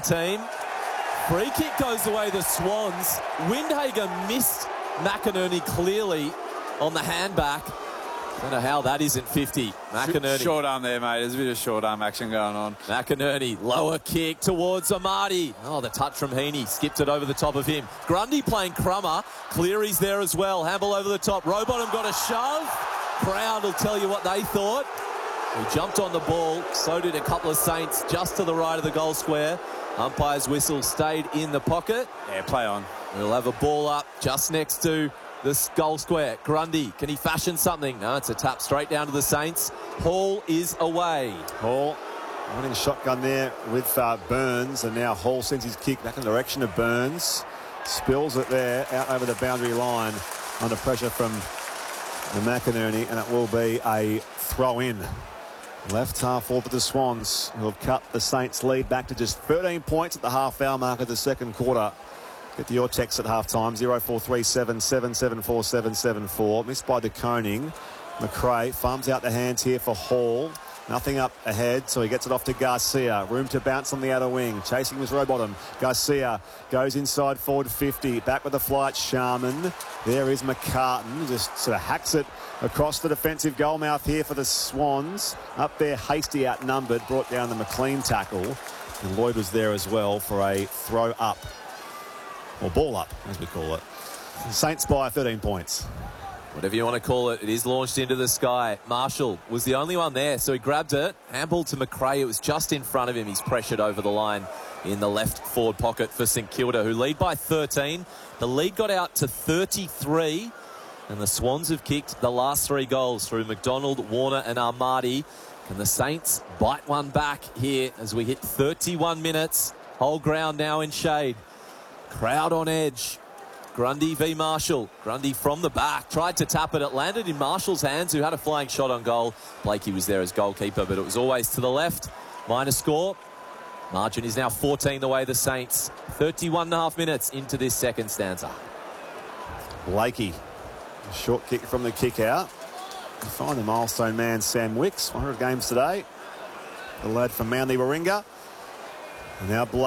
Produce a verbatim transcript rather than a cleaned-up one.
team. Free kick goes the way of the Swans. Windhager missed McInerney clearly on the handback. Don't know how that isn't fifty. McInerney. Short arm there, mate. There's a bit of short arm action going on. McInerney, lower kick towards Amati. Oh, the touch from Heaney. Skipped it over the top of him. Grundy playing crummer. Cleary's there as well. Hamble over the top. Rowbottom got a shove. Crowd will tell you what they thought. He jumped on the ball. So did a couple of Saints just to the right of the goal square. Umpire's whistle stayed in the pocket. Yeah, play on. We'll have a ball up just next to the goal square. Grundy, can he fashion something? No, it's a tap straight down to the Saints. Hall is away. Hall running shotgun there with uh, Burns, and now Hall sends his kick back in the direction of Burns. Spills it there out over the boundary line under pressure from the McInerney, and it will be a throw in. Left half forward for the Swans, who have cut the Saints lead back to just thirteen points at the half hour mark of the second quarter. Get to your text at half time, zero four three seven, seven seven four, seven seven four. Missed by De Koning. McRae farms out the hands here for Hall. Nothing up ahead, so he gets it off to Garcia. Room to bounce on the outer wing. Chasing was Rowbottom. Garcia goes inside forward fifty. Back with the flight, Sharman. There is McCartan. Just sort of hacks it across the defensive goal mouth here for the Swans. Up there, Hasty outnumbered. Brought down the McLean tackle. And Lloyd was there as well for a throw up. Or ball up, as we call it. Saints by thirteen points. Whatever you want to call it, it is launched into the sky. Marshall was the only one there, so he grabbed it. Handball to McRae. It was just in front of him. He's pressured over the line in the left forward pocket for St Kilda, who lead by thirteen. The lead got out to thirty-three, and the Swans have kicked the last three goals through McDonald, Warner and Armadi. Can the Saints bite one back here as we hit thirty-one minutes? Whole ground now in shade. Crowd on edge. Grundy v Marshall. Grundy from the back. Tried to tap it. It landed in Marshall's hands, who had a flying shot on goal. Blakey was there as goalkeeper, but it was always to the left. Minor score. Margin is now fourteen the way the Saints. thirty-one and a half minutes into this second stanza. Blakey. A short kick from the kick out. You find the milestone man, Sam Wicks. one hundred games today. The lad from Manly Warringah. And now Blakey.